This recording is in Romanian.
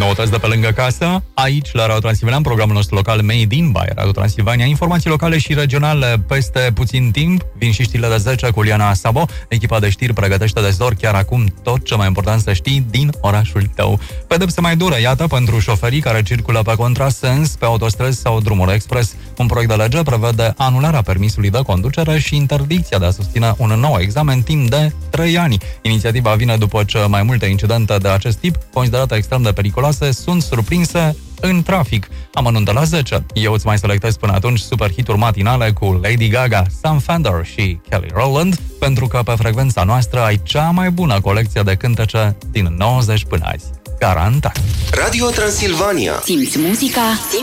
noutăți de pe lângă casă, aici la Radio Transilvania, programul nostru local Made in by Radio Transilvania, informații locale și regionale peste puțin timp, vin și știrile de 10 cu Liana Sabo, echipa de știri pregătește de zor chiar acum tot ce mai important să știi din orașul tău. Pedepse mai dure, iată, pentru șoferii care circulă pe contrasens, pe autostrăzi sau drumuri expres. Un proiect de lege prevede anularea permisului de conducere și interdicția de a susține un nou examen timp de 3 ani. Inițiativa vine după ce mai multe incidente de acest tip, considerate extrem de periculoase, sunt surprinse în trafic. Amănuntă la 10. Eu îți mai selectez până atunci super hituri matinale cu Lady Gaga, Sam Fender și Kelly Rowland, pentru că pe frecvența noastră ai cea mai bună colecție de cântece din 90 până azi. Garantat! Radio Transilvania. Simți muzica?